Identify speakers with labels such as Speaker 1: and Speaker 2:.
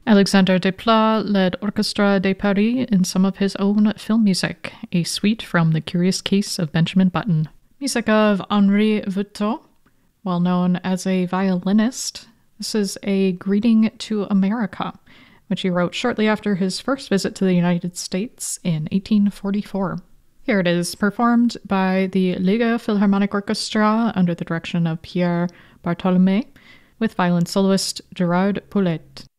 Speaker 1: Alexandre Desplat led Orchestre de Paris in some of his own film music, a suite from The Curious Case of Benjamin Button. Music of Henri Veutot, well known as a violinist. This is a greeting to America, which he wrote shortly after his first visit to the United States in 1844. Here it is, performed by the Liga Philharmonic Orchestra under the direction of Pierre Bartholomé, with violin soloist Gerard Poulet.